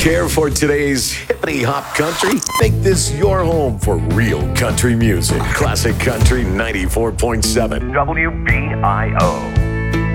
Care for today's hippity hop country? Make this your home for real country music. Classic Country 94.7 WBIO.